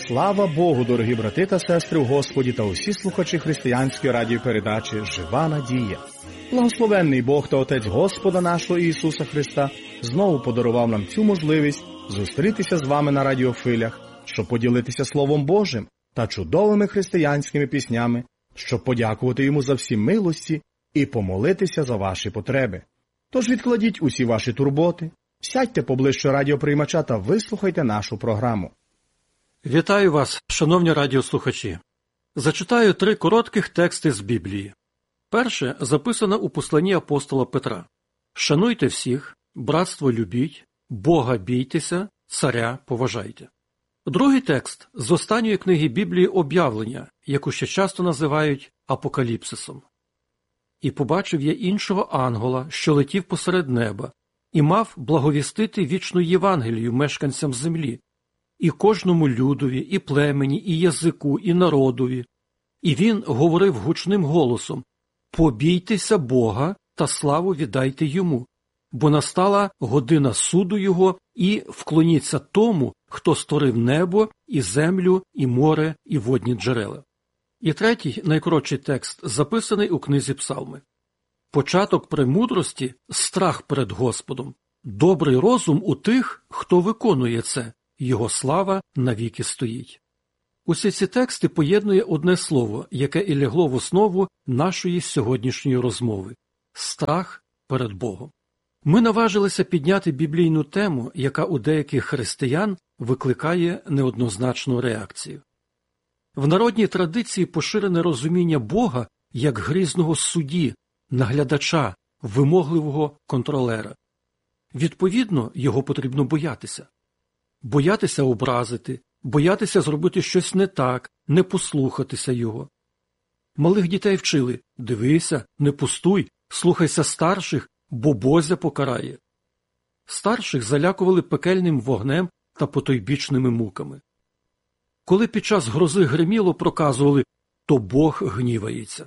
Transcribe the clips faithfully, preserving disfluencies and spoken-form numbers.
Слава Богу, дорогі брати та сестри в Господі та усі слухачі християнської радіопередачі «Жива надія». Благословенний Бог та Отець Господа нашого Ісуса Христа знову подарував нам цю можливість зустрітися з вами на радіохвилях, щоб поділитися Словом Божим та чудовими християнськими піснями, щоб подякувати Йому за всі милості і помолитися за ваші потреби. Тож відкладіть усі ваші турботи, сядьте поближче радіоприймача та вислухайте нашу програму. Вітаю вас, шановні радіослухачі. Зачитаю три коротких тексти з Біблії. Перше записано у посланні апостола Петра. «Шануйте всіх, братство любіть, Бога бійтеся, царя поважайте». Другий текст з останньої книги Біблії «Об'явлення», яку ще часто називають Апокаліпсисом. «І побачив я іншого ангела, що летів посеред неба, і мав благовістити вічну Євангелію мешканцям землі, і кожному людові, і племені, і язику, і народові. І він говорив гучним голосом: «Побійтеся Бога та славу віддайте Йому, бо настала година суду Його, і вклоніться тому, хто створив небо, і землю, і море, і водні джерела». І третій, найкоротший текст, записаний у книзі Псалми. «Початок премудрості – страх перед Господом, добрий розум у тих, хто виконує це, Його слава навіки стоїть». Усі ці тексти поєднує одне слово, яке і лягло в основу нашої сьогоднішньої розмови – страх перед Богом. Ми наважилися підняти біблійну тему, яка у деяких християн викликає неоднозначну реакцію. В народній традиції поширене розуміння Бога як грізного судді, наглядача, вимогливого контролера. Відповідно, його потрібно боятися. Боятися образити, боятися зробити щось не так, не послухатися його. Малих дітей вчили: дивися, не пустуй, слухайся старших, бо Бозя покарає. Старших залякували пекельним вогнем та потойбічними муками. Коли під час грози гриміло, проказували: то Бог гнівається.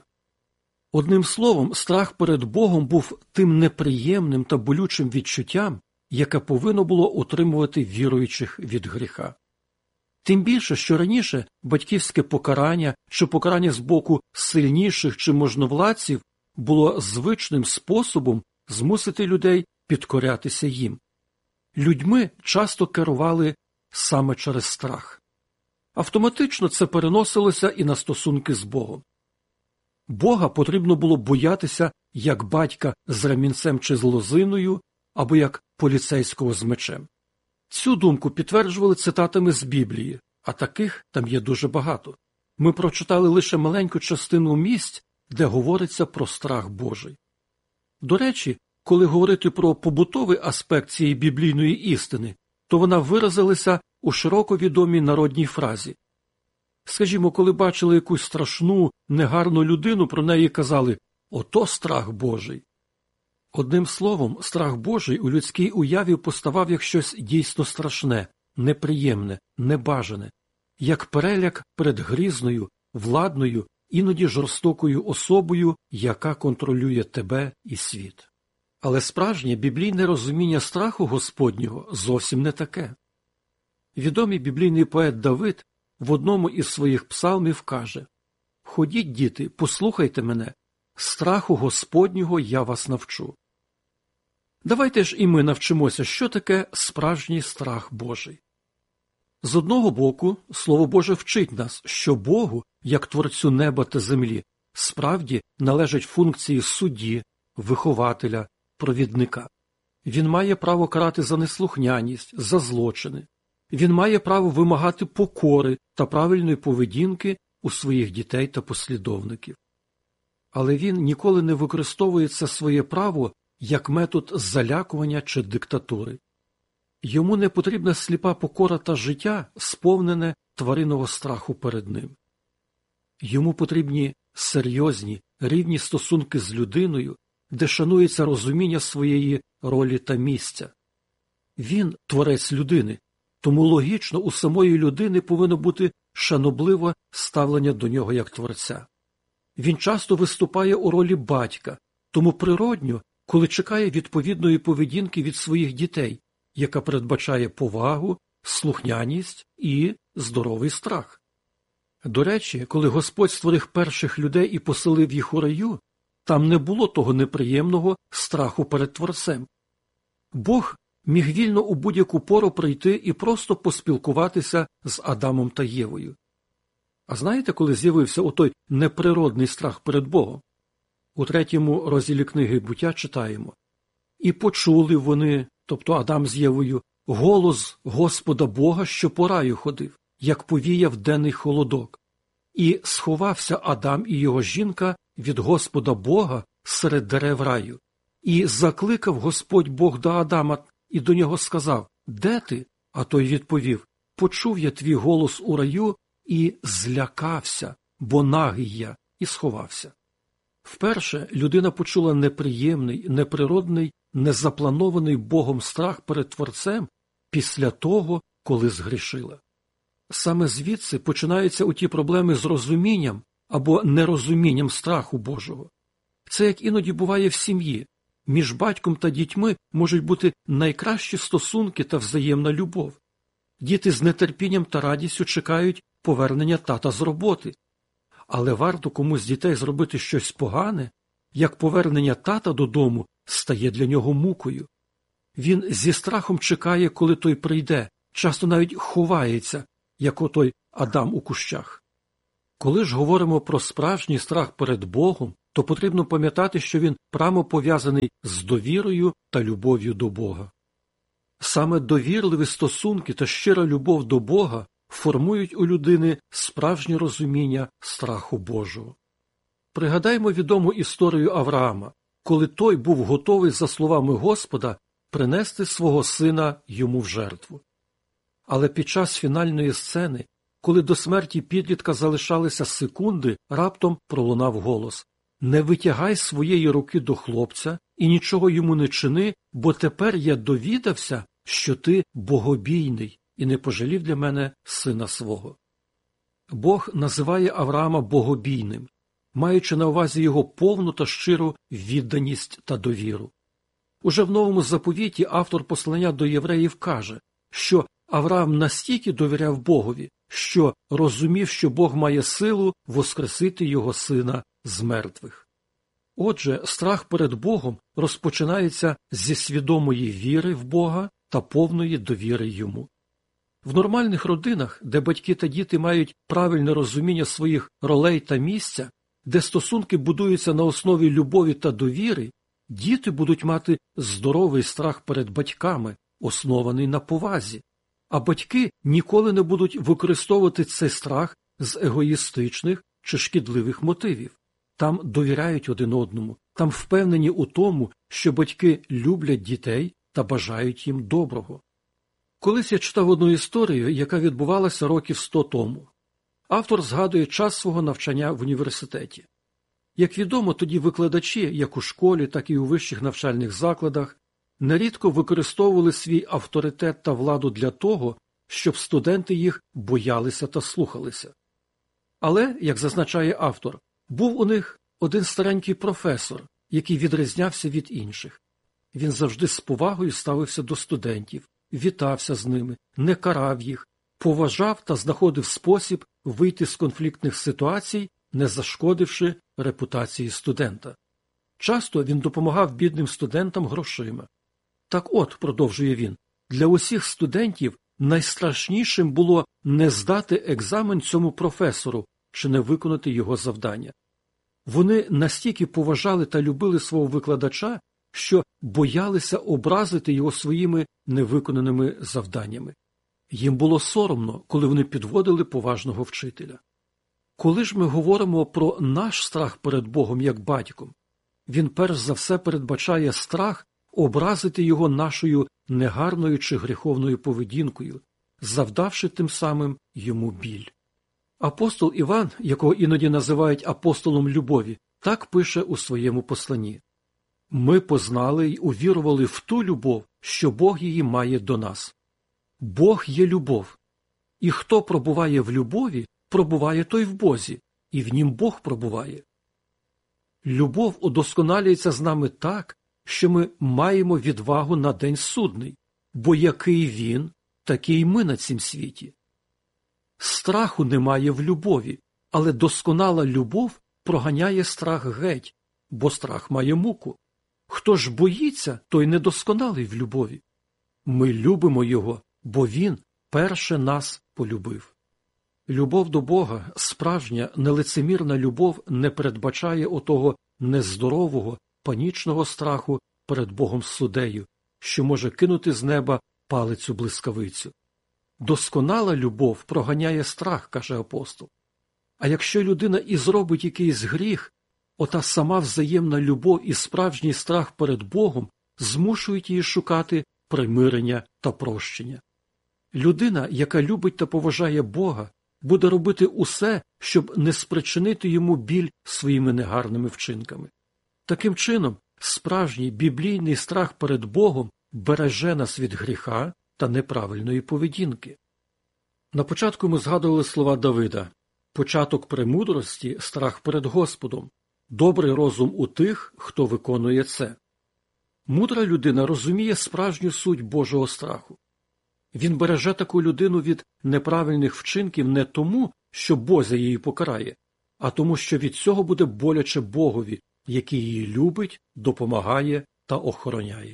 Одним словом, страх перед Богом був тим неприємним та болючим відчуттям, яке повинно було утримувати віруючих від гріха. Тим більше, що раніше батьківське покарання чи покарання з боку сильніших чи можновладців було звичним способом змусити людей підкорятися їм. Людьми часто керували саме через страх. Автоматично це переносилося і на стосунки з Богом. Бога потрібно було боятися як батька з ремінцем чи з лозиною, або як поліцейського з мечем. Цю думку підтверджували цитатами з Біблії, а таких там є дуже багато. Ми прочитали лише маленьку частину місць, де говориться про страх Божий. До речі, коли говорити про побутовий аспект цієї біблійної істини, то вона виразилася у широко відомій народній фразі. Скажімо, коли бачили якусь страшну, негарну людину, про неї казали: «Ото страх Божий». Одним словом, страх Божий у людській уяві поставав як щось дійсно страшне, неприємне, небажане, як переляк перед грізною, владною, іноді жорстокою особою, яка контролює тебе і світ. Але справжнє біблійне розуміння страху Господнього зовсім не таке. Відомий біблійний поет Давид в одному із своїх псалмів каже: «Ходіть, діти, послухайте мене, страху Господнього я вас навчу». Давайте ж і ми навчимося, що таке справжній страх Божий. З одного боку, Слово Боже вчить нас, що Богу, як Творцю неба та землі, справді належать функції судді, вихователя, провідника. Він має право карати за неслухняність, за злочини. Він має право вимагати покори та правильної поведінки у своїх дітей та послідовників. Але він ніколи не використовує це своє право як метод залякування чи диктатури. Йому не потрібна сліпа покора та життя, сповнене тваринного страху перед ним. Йому потрібні серйозні, рівні стосунки з людиною, де шанується розуміння своєї ролі та місця. Він – творець людини, тому логічно у самої людини повинно бути шанобливе ставлення до нього як творця. Він часто виступає у ролі батька, тому природньо, коли чекає відповідної поведінки від своїх дітей, яка передбачає повагу, слухняність і здоровий страх. До речі, коли Господь створив перших людей і поселив їх у раю, там не було того неприємного страху перед Творцем. Бог міг вільно у будь-яку пору прийти і просто поспілкуватися з Адамом та Євою. А знаєте, коли з'явився отой неприродний страх перед Богом? У третьому розділі книги «Буття» читаємо: «І почули вони, тобто Адам з Євою, голос Господа Бога, що по раю ходив, як повіяв денний холодок. І сховався Адам і його жінка від Господа Бога серед дерев раю. І закликав Господь Бог до Адама і до нього сказав: де ти? А той відповів: почув я твій голос у раю і злякався, бо нагий я, і сховався». Вперше людина почула неприємний, неприродний, незапланований Богом страх перед Творцем після того, коли згрішила. Саме звідси починаються оті проблеми з розумінням або нерозумінням страху Божого. Це як іноді буває в сім'ї. Між батьком та дітьми можуть бути найкращі стосунки та взаємна любов. Діти з нетерпінням та радістю чекають повернення тата з роботи. Але варто комусь з дітей зробити щось погане, як повернення тата додому стає для нього мукою. Він зі страхом чекає, коли той прийде, часто навіть ховається, як отой Адам у кущах. Коли ж говоримо про справжній страх перед Богом, то потрібно пам'ятати, що він прямо пов'язаний з довірою та любов'ю до Бога. Саме довірливі стосунки та щира любов до Бога формують у людини справжнє розуміння страху Божого. Пригадаймо відому історію Авраама, коли той був готовий, за словами Господа, принести свого сина йому в жертву. Але під час фінальної сцени, коли до смерті підлітка залишалися секунди, раптом пролунав голос: «Не витягай своєї руки до хлопця і нічого йому не чини, бо тепер я довідався, що ти богобійний і не пожалів для мене сина свого». Бог називає Авраама богобійним, маючи на увазі його повну та щиру відданість та довіру. Уже в Новому Заповіті автор послання до євреїв каже, що Авраам настільки довіряв Богові, що розумів, що Бог має силу воскресити його сина з мертвих. Отже, страх перед Богом розпочинається зі свідомої віри в Бога та повної довіри йому. В нормальних родинах, де батьки та діти мають правильне розуміння своїх ролей та місця, де стосунки будуються на основі любові та довіри, діти будуть мати здоровий страх перед батьками, оснований на повазі. А батьки ніколи не будуть використовувати цей страх з егоїстичних чи шкідливих мотивів. Там довіряють один одному, там впевнені у тому, що батьки люблять дітей та бажають їм доброго. Колись я читав одну історію, яка відбувалася років сто тому. Автор згадує час свого навчання в університеті. Як відомо, тоді викладачі, як у школі, так і у вищих навчальних закладах, нерідко використовували свій авторитет та владу для того, щоб студенти їх боялися та слухалися. Але, як зазначає автор, був у них один старенький професор, який відрізнявся від інших. Він завжди з повагою ставився до студентів, вітався з ними, не карав їх, поважав та знаходив спосіб вийти з конфліктних ситуацій, не зашкодивши репутації студента. Часто він допомагав бідним студентам грошима. Так от, продовжує він, для усіх студентів найстрашнішим було не здати екзамен цьому професору чи не виконати його завдання. Вони настільки поважали та любили свого викладача, що боялися образити його своїми невиконаними завданнями. Їм було соромно, коли вони підводили поважного вчителя. Коли ж ми говоримо про наш страх перед Богом як батьком, він перш за все передбачає страх образити його нашою негарною чи гріховною поведінкою, завдавши тим самим йому біль. Апостол Іван, якого іноді називають апостолом любові, так пише у своєму посланні: «Ми познали й увірували в ту любов, що Бог її має до нас. Бог є любов, і хто пробуває в любові, пробуває той в Бозі, і в нім Бог пробуває». Любов удосконалюється з нами так, що ми маємо відвагу на день судний, бо який він, такий ми на цім світі. Страху немає в любові, але досконала любов проганяє страх геть, бо страх має муку. Хто ж боїться, той недосконалий в любові. Ми любимо його, бо він перше нас полюбив. Любов до Бога, справжня, нелицемірна любов не передбачає отого нездорового, панічного страху перед Богом суддею, що може кинути з неба палицю-блискавицю. Досконала любов проганяє страх, каже апостол. А якщо людина і зробить якийсь гріх, ота сама взаємна любов і справжній страх перед Богом змушують її шукати примирення та прощення. Людина, яка любить та поважає Бога, буде робити усе, щоб не спричинити йому біль своїми негарними вчинками. Таким чином, справжній біблійний страх перед Богом береже нас від гріха та неправильної поведінки. На початку ми згадували слова Давида: «Початок премудрості – страх перед Господом, добрий розум у тих, хто виконує це». Мудра людина розуміє справжню суть Божого страху. Він береже таку людину від неправильних вчинків не тому, що Бог її покарає, а тому, що від цього буде боляче Богові, який її любить, допомагає та охороняє.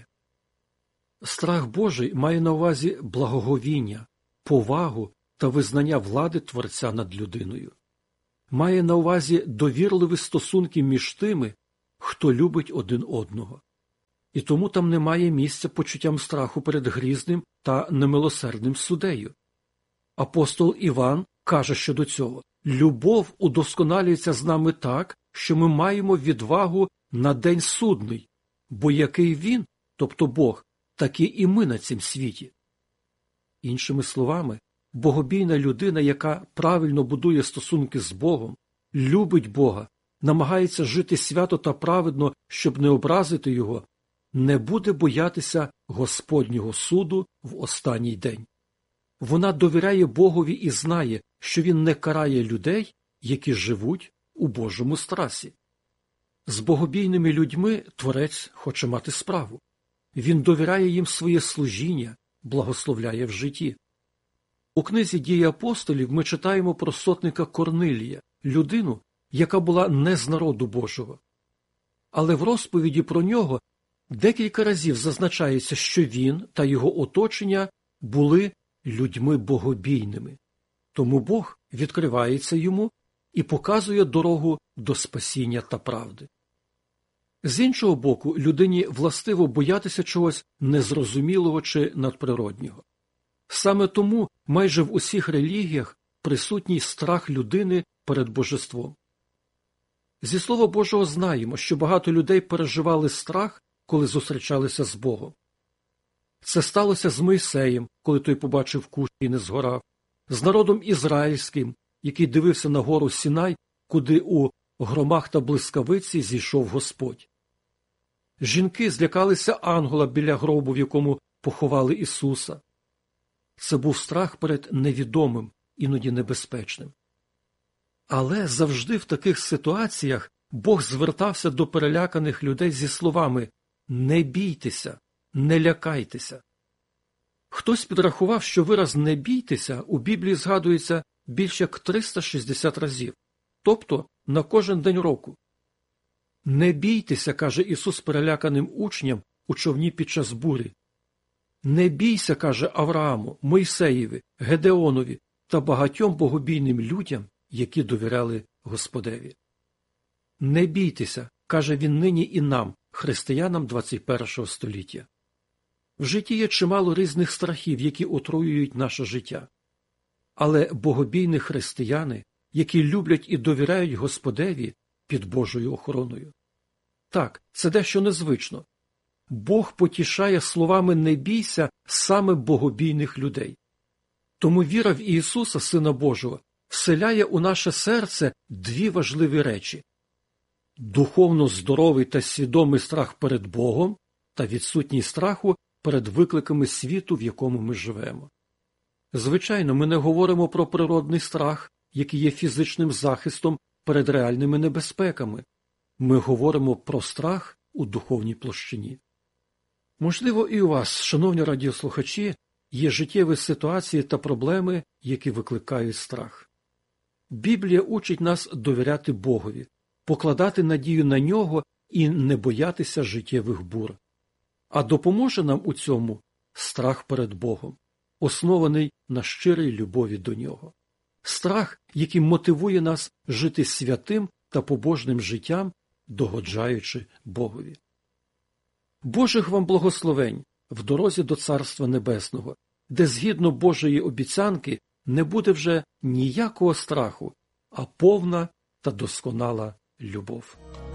Страх Божий має на увазі благоговіння, повагу та визнання влади Творця над людиною. Має на увазі довірливі стосунки між тими, хто любить один одного. І тому там немає місця почуттям страху перед грізним та немилосердним суддею. Апостол Іван каже щодо цього: «Любов удосконалюється з нами так, що ми маємо відвагу на день судний, бо який він, тобто Бог, такі і ми на цім світі». Іншими словами, богобійна людина, яка правильно будує стосунки з Богом, любить Бога, намагається жити свято та праведно, щоб не образити Його, не буде боятися Господнього суду в останній день. Вона довіряє Богові і знає, що Він не карає людей, які живуть у Божому страсі. З богобійними людьми Творець хоче мати справу. Він довіряє їм своє служіння, благословляє в житті. У книзі «Дії апостолів» ми читаємо про сотника Корнилія, людину, яка була не з народу Божого. Але в розповіді про нього декілька разів зазначається, що він та його оточення були людьми богобійними. Тому Бог відкривається йому і показує дорогу до спасіння та правди. З іншого боку, людині властиво боятися чогось незрозумілого чи надприроднього. Саме тому майже в усіх релігіях присутній страх людини перед божеством. Зі Слова Божого знаємо, що багато людей переживали страх, коли зустрічалися з Богом. Це сталося з Мойсеєм, коли той побачив кущ і не згорав, з народом ізраїльським, який дивився на гору Сінай, куди у громах та блискавиці зійшов Господь. Жінки злякалися ангела біля гробу, в якому поховали Ісуса. Це був страх перед невідомим, іноді небезпечним. Але завжди в таких ситуаціях Бог звертався до переляканих людей зі словами «Не бійтеся, не лякайтеся». Хтось підрахував, що вираз «не бійтеся» у Біблії згадується більш як триста шістдесят разів, тобто на кожен день року. «Не бійтеся», каже Ісус переляканим учням у човні під час бурі. «Не бійся», каже Аврааму, Мойсеєві, Гедеонові та багатьом богобійним людям, які довіряли Господеві. «Не бійтеся», каже Він нині і нам, християнам двадцять першого століття. В житті є чимало різних страхів, які отруюють наше життя. Але богобійні християни, які люблять і довіряють Господеві, під Божою охороною. Так, це дещо незвично. Бог потішає словами «не бійся» саме богобійних людей. Тому віра в Ісуса, Сина Божого, вселяє у наше серце дві важливі речі – духовно здоровий та свідомий страх перед Богом та відсутність страху перед викликами світу, в якому ми живемо. Звичайно, ми не говоримо про природний страх, який є фізичним захистом перед реальними небезпеками. Ми говоримо про страх у духовній площині. Можливо, і у вас, шановні радіослухачі, є життєві ситуації та проблеми, які викликають страх. Біблія учить нас довіряти Богові, покладати надію на Нього і не боятися життєвих бур. А допоможе нам у цьому страх перед Богом, оснований на щирій любові до Нього. Страх, який мотивує нас жити святим та побожним життям, догоджаючи Богові. Божих вам благословень в дорозі до Царства Небесного, де згідно Божої обіцянки не буде вже ніякого страху, а повна та досконала любов.